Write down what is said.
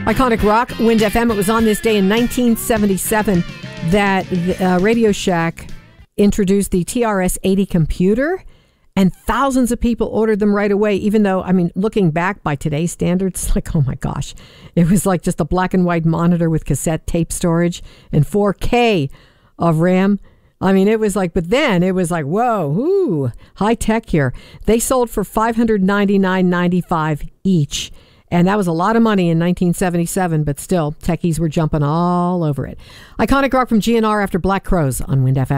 Iconic Rock, Wind FM. It was on this day in 1977 that Radio Shack introduced the TRS-80 computer, and thousands of people ordered them right away, even though, I mean, looking back by today's standards, like, oh my gosh, it was like just a black and white monitor with cassette tape storage and 4K of RAM. I mean, it was like, but then it was like, whoa, ooh, high tech here. They sold for $599.95 each. And that was a lot of money in 1977, but still, techies were jumping all over it. Iconic Rock from GNR after Black Crowes on Wind FM.